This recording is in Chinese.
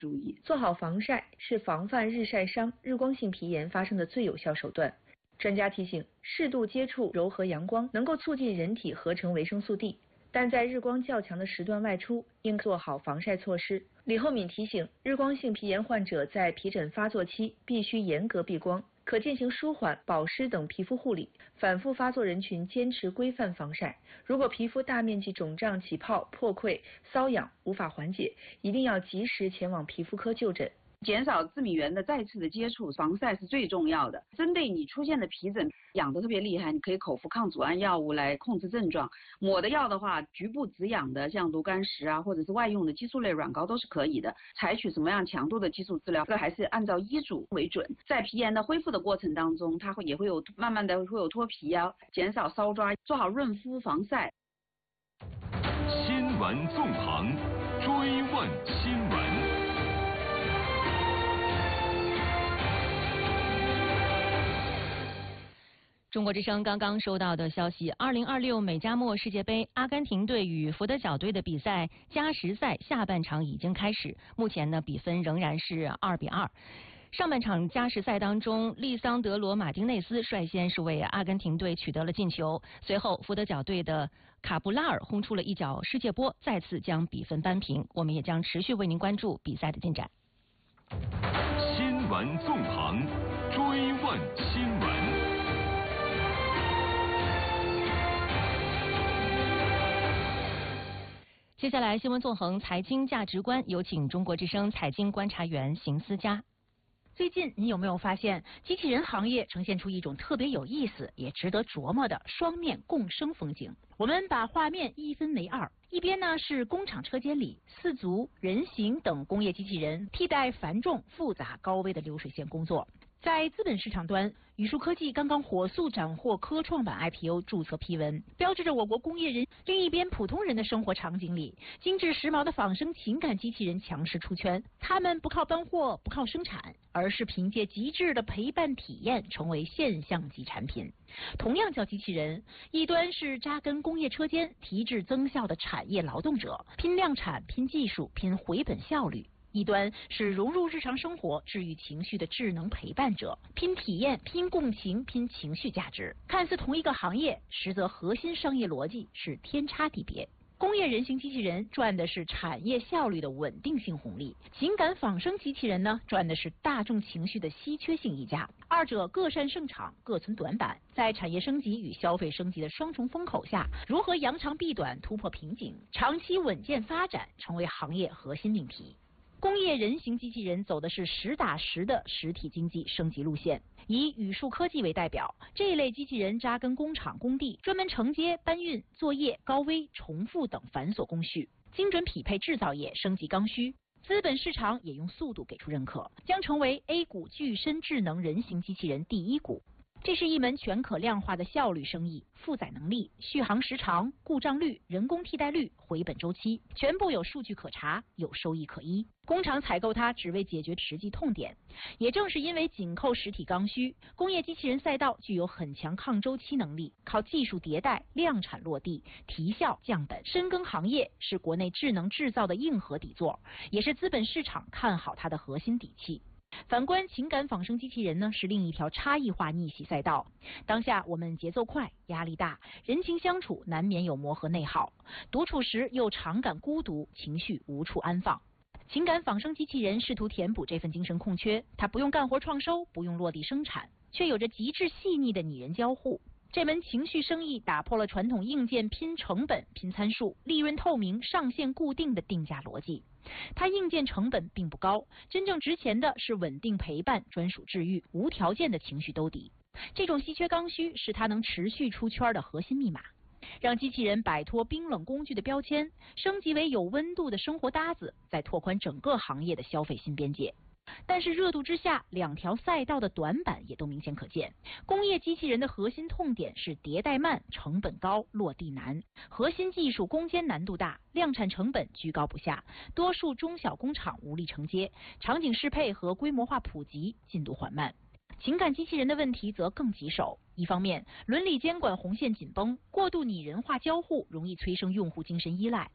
注意。 做好防晒是防范日晒伤、日光性皮炎发生的最有效手段。专家提醒，适度接触柔和阳光能够促进人体合成维生素 D， 但在日光较强的时段外出，应做好防晒措施。李厚敏提醒，日光性皮炎患者在皮疹发作期必须严格避光，可进行舒缓、保湿等皮肤护理。反复发作人群坚持规范防晒。如果皮肤大面积肿胀、起泡、破溃、瘙痒无法缓解，一定要及时前往皮肤科就诊。 减少致敏源的再次的接触，防晒是最重要的。针对你出现的皮疹痒得特别厉害，你可以口服抗组胺药物来控制症状。抹的药的话，局部止痒的，像炉甘石啊，或者是外用的激素类软膏都是可以的。采取什么样强度的激素治疗，这个还是按照医嘱为准。在皮炎的恢复的过程当中，它也会有慢慢的会有脱皮啊，减少搔抓，做好润肤防晒。 新闻纵横，追问新闻。 中国之声刚刚收到的消息，2026美加墨世界杯，阿根廷队与福德角队的比赛加时赛下半场已经开始，目前呢比分仍然是2-2。上半场加时赛当中，利桑德罗·马丁内斯率先是为阿根廷队取得了进球，随后福德角队的卡布拉尔轰出了一脚世界波，再次将比分扳平。我们也将持续为您关注比赛的进展。 新闻纵横，追问新闻。 接下来新闻纵横财经价值观，有请中国之声财经观察员邢思佳。 最近你有没有发现，机器人行业呈现出一种特别有意思也值得琢磨的双面共生风景？我们把画面一分为二，一边呢是工厂车间里四足、人形等工业机器人替代繁重、复杂、高危的流水线工作。在资本市场端，宇树科技刚刚火速斩获科创板 IPO 注册批文，标志着我国工业人。另一边，普通人的生活场景里，精致时髦的仿生情感机器人强势出圈。他们不靠搬货，不靠生产，而是凭借极致的陪伴体验，成为现象级产品。同样叫机器人，一端是扎根工业车间、提质增效的产业劳动者，拼量产、拼技术、拼回本效率。一端是融入日常生活、治愈情绪的智能陪伴者，拼体验、拼共情、拼情绪价值。看似同一个行业，实则核心商业逻辑是天差地别。工业人形机器人赚的是产业效率的稳定性红利，情感仿生机器人呢赚的是大众情绪的稀缺性溢价。二者各擅胜场，各存短板，在产业升级与消费升级的双重风口下，如何扬长避短、突破瓶颈，长期稳健发展，成为行业核心命题。工业人形机器人走的是实打实的实体经济升级路线，以宇树科技为代表，这一类机器人扎根工厂工地，专门承接搬运、作业、高危、重复等繁琐工序，精准匹配制造业升级刚需。资本市场也用速度给出认可，将成为 A 股具身智能人形机器人第一股。这是一门全可量化的效率生意，负载能力、续航时长、故障率、人工替代率、回本周期，全部有数据可查，有收益可依。工厂采购它只为解决实际痛点。也正是因为紧扣实体刚需，工业机器人赛道具有很强抗周期能力，靠技术迭代、量产落地、提效降本，深耕行业，是国内智能制造的硬核底座，也是资本市场看好它的核心底气。反观情感仿生机器人呢，是另一条差异化逆袭赛道。当下我们节奏快，压力大，人情相处难免有磨合内耗，独处时又常感孤独，情绪无处安放。情感仿生机器人试图填补这份精神空缺，它不用干活创收，不用落地生产，却有着极致细腻的拟人交互。这门情绪生意打破了传统硬件拼成本、拼参数、利润透明、上限固定的定价逻辑。它硬件成本并不高，真正值钱的是稳定陪伴、专属治愈、无条件的情绪兜底。这种稀缺刚需是它能持续出圈的核心密码，让机器人摆脱冰冷工具的标签，升级为有温度的生活搭子，再拓宽整个行业的消费新边界。但是热度之下，两条赛道的短板也都明显可见。工业机器人的核心痛点是迭代慢、成本高、落地难，核心技术攻坚难度大，量产成本居高不下，多数中小工厂无力承接，场景适配和规模化普及进度缓慢。情感机器人的问题则更棘手，一方面伦理监管红线紧绷，过度拟人化交互容易催生用户精神依赖，